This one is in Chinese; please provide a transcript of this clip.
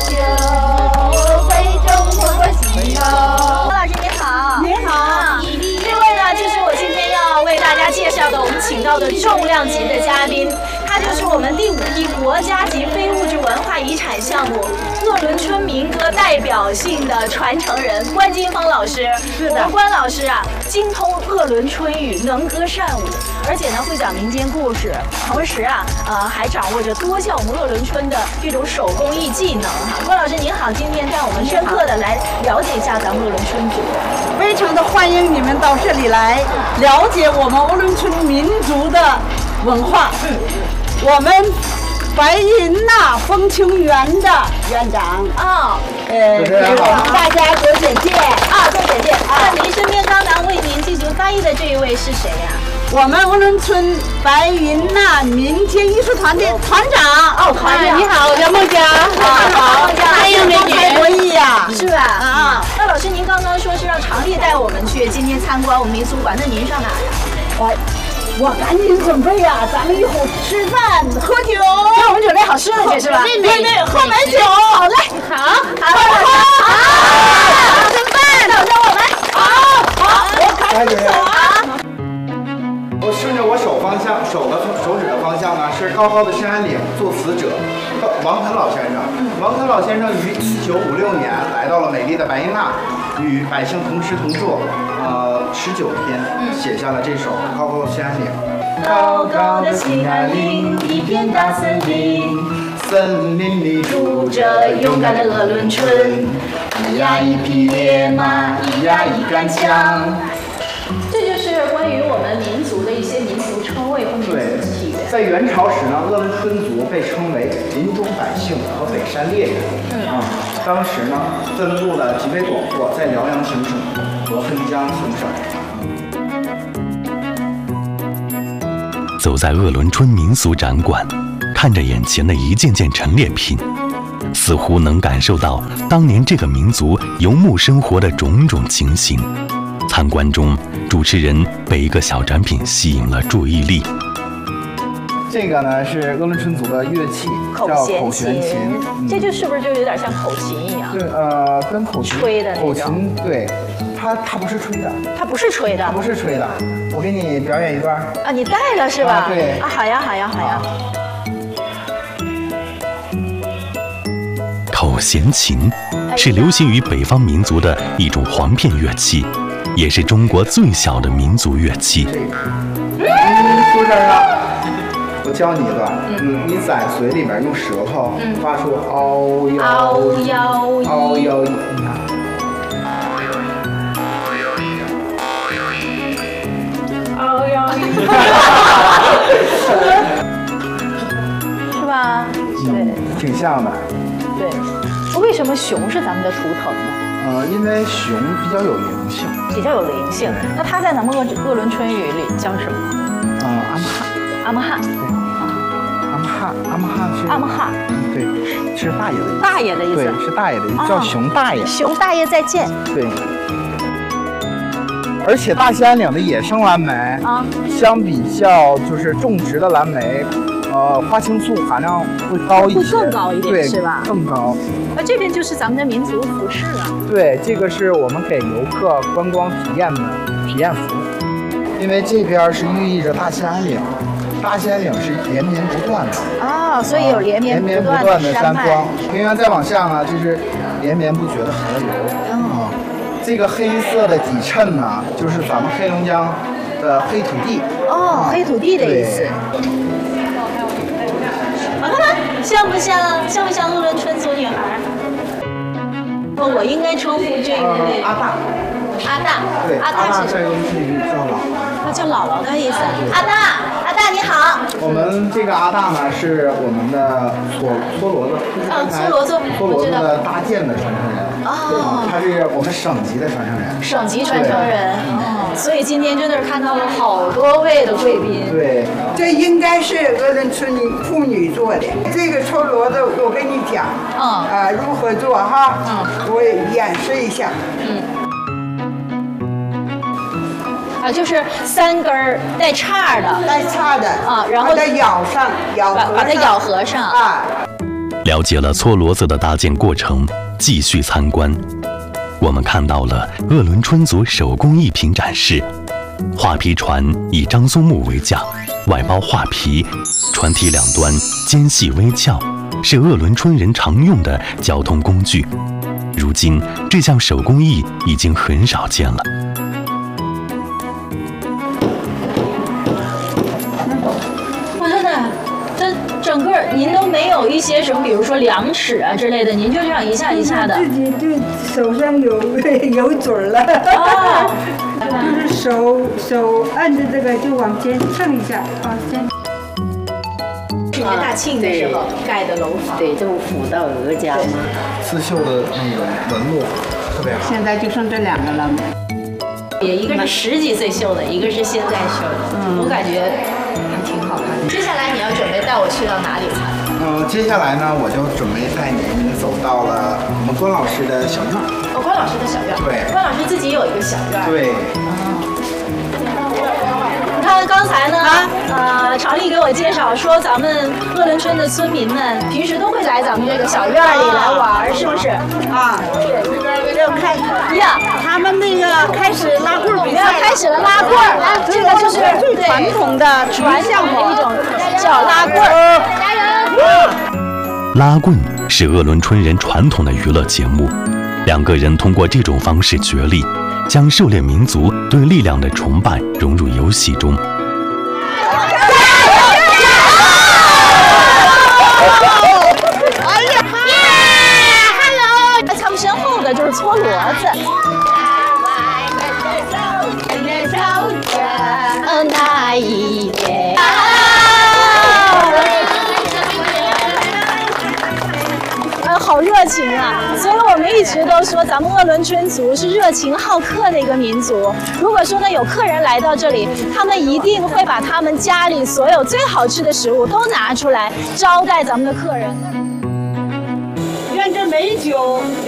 酒，杯中泼过喜酒。郭老师你好， 你好。 这位呢，就是我今天要为大家介绍的，我们请到的重量级的嘉宾，他就是我们第5批国家级非物质文化遗产项目鄂伦春民歌代表性的传承人关金芳老师。 是的， 关老师啊，精通鄂伦春语，能歌善舞，而且呢会讲民间故事，同时啊，还掌握着多项我们鄂伦春的这种手工艺技能哈。关老师您好，今天带我们深刻的来了解一下咱们鄂伦春族。 非常的欢迎你们到这里来了解我们鄂伦春民族的文化。我们白银呐风情园的园长给大家做简介做简介那您身边刚才为您进行翻译的这一位是谁呀？ 我们鄂伦春白银呐民间艺术团的团长。 团长你好，我叫孟佳。 好， 欢迎美女博弈呀， 是吧？那老师您刚刚说是让常丽带我们去今天参观我们民俗馆，那您上哪呀？ 我赶紧准备呀，咱们一会儿吃饭喝酒。 那我们准备好吃了去是吧？ 对，喝美酒。 好嘞，好，吃饭，等着我们。好，我开始走啊。 我顺着我手指的方向呢，是高高的深山岭，作词者王肯老先生。王肯老先生于1956年来到了美丽的白银纳，与百姓同吃同住，19天写下了这首《高高的深山岭》。 高高的兴安岭，一片大森林， 森林里住着勇敢的鄂伦春，咿呀一匹烈马，咿呀一杆枪。这就是关于我们民族的一些民俗称谓和民族起源。 在元朝时呢，鄂伦春族被称为林中百姓和北山猎人。当时呢，分布的极为广阔，在辽阳行省和汾江行省。 走在鄂伦春民俗展馆，看着眼前的一件件陈列品，似乎能感受到当年这个民族游牧生活的种种情形。参观中，主持人被一个小展品吸引了注意力。 这个呢是鄂伦春族的乐器，叫口弦琴。 这就是不是就有点像口琴一样？ 对，跟口琴吹的那种。 口琴对，它不是吹的。 它不是吹的。 它不是吹的。我给你表演一段。 你带了是吧？ 对。 好呀。 口弦琴是流行于北方民族的一种簧片乐器，也是中国最小的民族乐器。 出声了。我教你一段，你在嘴里面用舌头发出嗷嗷，你看。 是吧？对， 挺像的。 对，为什么熊是咱们的图腾呢？ 因为熊比较有灵性。 比较有灵性。那它在咱们鄂伦春语里叫什么？阿姆汉。 阿姆汉是。 阿姆汉。 对，是大爷的意思。 大爷的意思。 对，是大爷的意思，叫熊大爷。 熊大爷再见。 对。而且大兴安岭的野生蓝莓相比较就是种植的蓝莓，花青素含量会高一些， 会更高一点，是吧？ 更高。 这边就是咱们的民族服饰了。 对，这个是我们给游客观光体验的体验服，因为这边是寓意着大兴安岭，大兴安岭是连绵不断的所以有连绵不断的山峰，平原再往下呢就是连绵不绝的河流。这个黑色的底衬呢，就是咱们黑龙江的黑土地。 黑土地的意思。看像不像鄂伦春族女孩？我应该称呼这位阿大。对，阿大在鄂伦春语里叫姥姥。 那叫姥姥的意思。阿大你好。 我们这个阿大呢，是我们的搓骡子，搓骡子的搭建的传承人。他是我们省级的传承人。 省级传承人。所以今天真的是看到了好多位的贵宾。 对， 这应该是鄂伦春妇女做的。这个搓骡子，我跟你讲，如何做哈？我演示一下。 就是3根带叉的， 然后把它咬合上。 了解了搓骡子的搭建过程，继续参观。我们看到了鄂伦春族手工艺品展示，画皮船以樟松木为架，外包画皮，船体两端尖细微翘，是鄂伦春人常用的交通工具。如今，这项手工艺已经很少见了。 我真的，这整个您都没有一些什么，比如说量尺啊之类的，您就这样一下一下的。 自己就手上有准了。 哦， 就是手按着这个就往前蹭一下，往前。 是您大庆的时候盖的楼房。 对，这么辅到额家嘛。 刺绣的那种纹路特别好。 现在就剩这2个了。 也一个是10几岁绣的，一个是现在绣的，我感觉还挺好看的。接下来你要准备带我去到哪里才？ 接下来呢，我就准备带您走到了我们关老师的小院。 哦，关老师的小院。 对， 关老师自己有一个小院。 对。 你看刚才呢，常丽给我介绍说，咱们鄂伦春的村民们平时都会来咱们这个小院里来玩，是不是？ 啊，要开呀，他们那个开始拉棍比赛， 开始了拉棍儿，这个就是最传统的传项目一种叫拉棍儿。 拉棍是鄂伦春人传统的娱乐节目，2个人通过这种方式角力，将狩猎民族对力量的崇拜融入游戏中。 在他们身后的就是搓骡子。那一天。好热情啊！所以我们一直都说，咱们鄂伦春族是热情好客的一个民族。如果说呢有客人来到这里，他们一定会把他们家里所有最好吃的食物都拿出来招待咱们的客人。 愿这美酒